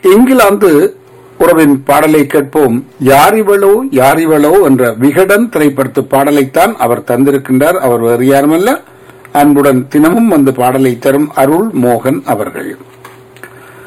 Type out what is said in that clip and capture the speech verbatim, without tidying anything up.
இங்கிலாந்து உறவின் பாடலை கேட்போம். யாரிவளோ யாரிவளோ என்ற விகடன் திரைப்படத்து பாடலைத்தான் அவர் தந்திருக்கின்றார். அவர் வேறு யாருமல்ல, அன்புடன் தினமும் வந்து பாடலை தரும் அருள் மோகன் அவர்கள்.